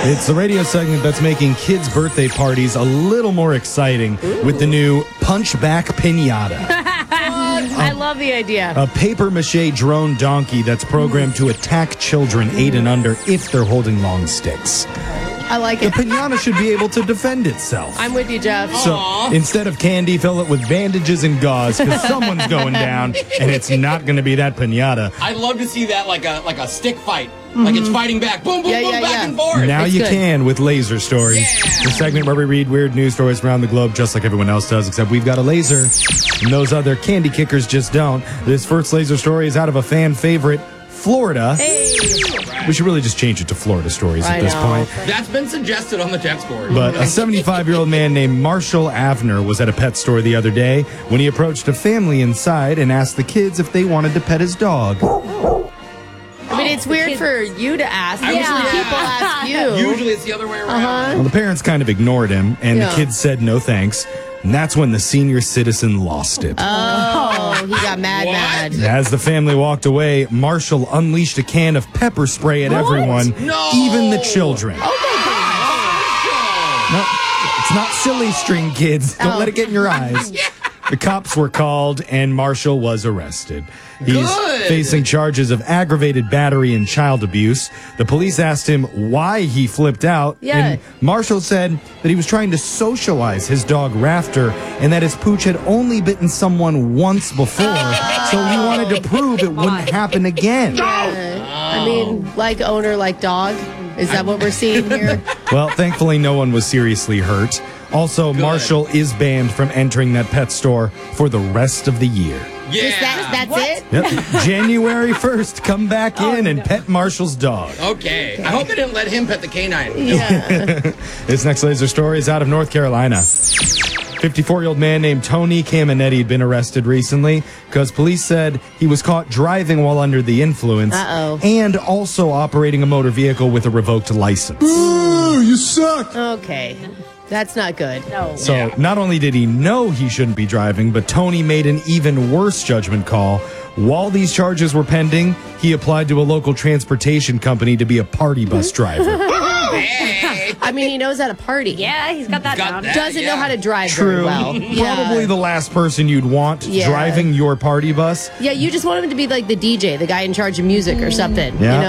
It's the radio segment that's making kids' birthday parties a little more exciting with the new Punchback Pinata. I love the idea. A papier-mâché drone donkey that's programmed to attack children 8 and under if they're holding long sticks. I like The it. pinata should be able to defend itself. I'm with you, Jeff. So instead of candy, fill it with bandages and gauze because someone's going down, and it's not going to be that pinata. I'd love to see that like a stick fight. Like it's fighting back. Boom, boom, boom, back and forth. Now It's you good. can with Laser Stories, the segment where we read weird news stories around the globe just like everyone else does, except we've got a laser, and those other candy kickers just don't. This first Laser Story is out of a fan favorite, Florida. We should really just change it to Florida Stories at this point. That's been suggested on the text board. But a 75-year-old man named Marshall Avner was at a pet store the other day when he approached a family inside and asked the kids if they wanted to pet his dog. I mean, it's weird for you to ask. Usually people ask you. Usually it's the other way around. Well, the parents kind of ignored him, and the kids said no thanks. And that's when the senior citizen lost it. Oh, he got mad. As the family walked away, Marshall unleashed a can of pepper spray at everyone, No! even the children. Oh, No, it's not silly string, kids. Don't let it get in your eyes. The cops were called, and Marshall was arrested. He's Good. facing charges of aggravated battery and child abuse. The police asked him why he flipped out, and Marshall said that he was trying to socialize his dog Rafter and that his pooch had only bitten someone once before, so he wanted to prove it wouldn't happen again. I mean, like owner, like dog. Is that what we're seeing here? Well, thankfully, no one was seriously hurt. Also, Marshall is banned from entering that pet store for the rest of the year. Yeah. That's it? Yep. January 1st, come back in and pet Marshall's dog. Okay. I hope they didn't let him pet the canine. Yeah. This next laser story is out of North Carolina. 54-year-old man named Tony Caminetti had been arrested recently because police said he was caught driving while under the influence and also operating a motor vehicle with a revoked license. Ooh, you suck. Okay. That's not good. No. So not only did he know he shouldn't be driving, but Tony made an even worse judgment call. While these charges were pending, he applied to a local transportation company to be a party bus driver. I mean, he knows how to party. Yeah, he's got that down. Doesn't know how to drive very True. well. Probably the last person you'd want driving your party bus. Yeah, you just want him to be like the DJ, the guy in charge of music or something. Yeah. You know?